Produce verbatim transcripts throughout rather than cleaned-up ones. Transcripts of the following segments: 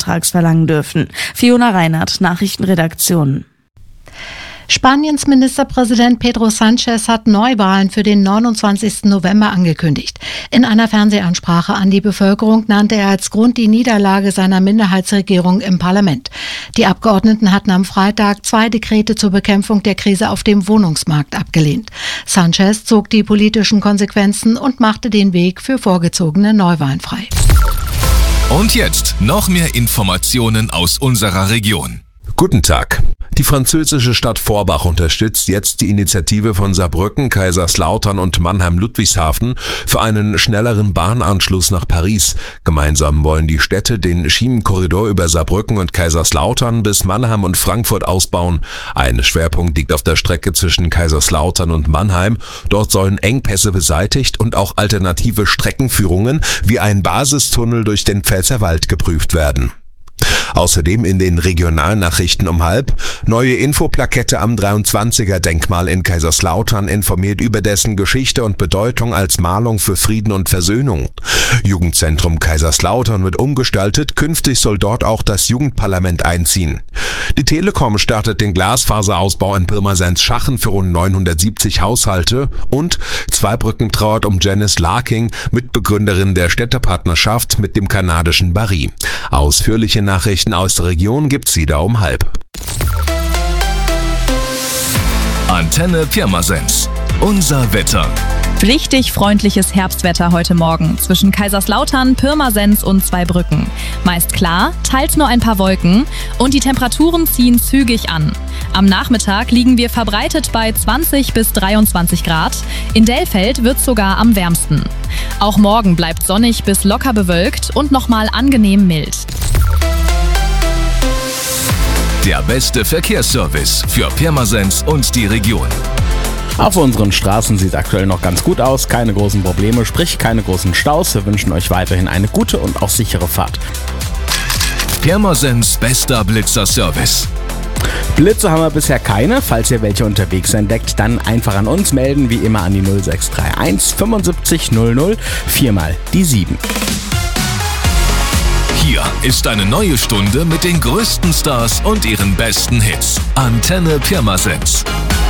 Mietvertrags verlangen dürfen. Fiona Reinhardt, Nachrichtenredaktion. Spaniens Ministerpräsident Pedro Sánchez hat Neuwahlen für den neunundzwanzigsten November angekündigt. In einer Fernsehansprache an die Bevölkerung nannte er als Grund die Niederlage seiner Minderheitsregierung im Parlament. Die Abgeordneten hatten am Freitag zwei Dekrete zur Bekämpfung der Krise auf dem Wohnungsmarkt abgelehnt. Sánchez zog die politischen Konsequenzen und machte den Weg für vorgezogene Neuwahlen frei. Und jetzt noch mehr Informationen aus unserer Region. Guten Tag. Die französische Stadt Forbach unterstützt jetzt die Initiative von Saarbrücken, Kaiserslautern und Mannheim-Ludwigshafen für einen schnelleren Bahnanschluss nach Paris. Gemeinsam wollen die Städte den Schienenkorridor über Saarbrücken und Kaiserslautern bis Mannheim und Frankfurt ausbauen. Ein Schwerpunkt liegt auf der Strecke zwischen Kaiserslautern und Mannheim. Dort sollen Engpässe beseitigt und auch alternative Streckenführungen wie ein Basistunnel durch den Pfälzerwald geprüft werden. Außerdem in den Regionalnachrichten um halb: Neue Infoplakette am dreiundzwanziger-Denkmal in Kaiserslautern informiert über dessen Geschichte und Bedeutung als Mahnung für Frieden und Versöhnung. Jugendzentrum Kaiserslautern wird umgestaltet, künftig soll dort auch das Jugendparlament einziehen. Die Telekom startet den Glasfaserausbau in Pirmasens-Schachen für rund neunhundertsiebzig Haushalte und Zweibrücken trauert um Janice Larking, Mitbegründerin der Städtepartnerschaft mit dem kanadischen Barry. Ausführliche Nachrichten aus der Region gibt's wieder um halb. Antenne Pirmasens. Unser Wetter. Richtig freundliches Herbstwetter heute Morgen zwischen Kaiserslautern, Pirmasens und Zweibrücken. Meist klar, teils nur ein paar Wolken und die Temperaturen ziehen zügig an. Am Nachmittag liegen wir verbreitet bei zwanzig bis dreiundzwanzig Grad. In Dellfeld wird's sogar am wärmsten. Auch morgen bleibt sonnig bis locker bewölkt und nochmal angenehm mild. Der beste Verkehrsservice für Pirmasens und die Region. Auf unseren Straßen sieht es aktuell noch ganz gut aus, keine großen Probleme, sprich keine großen Staus. Wir wünschen euch weiterhin eine gute und auch sichere Fahrt. Pirmasens bester Blitzerservice. Blitze haben wir bisher keine. Falls ihr welche unterwegs entdeckt, dann einfach an uns melden, wie immer an die null sechs drei eins fünfundsiebzig null null, viermal die sieben. Hier ist eine neue Stunde mit den größten Stars und ihren besten Hits. Antenne Pirmasens.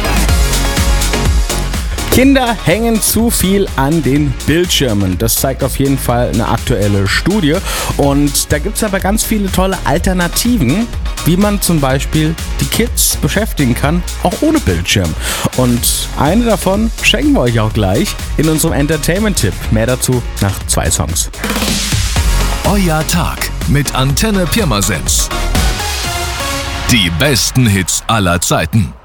Kinder hängen zu viel an den Bildschirmen. Das zeigt auf jeden Fall eine aktuelle Studie. Und da gibt es aber ganz viele tolle Alternativen, wie man zum Beispiel die Kids beschäftigen kann, auch ohne Bildschirm. Und eine davon schenken wir euch auch gleich in unserem Entertainment-Tipp. Mehr dazu nach zwei Songs. Euer Tag mit Antenne Pirmasens. Die besten Hits aller Zeiten.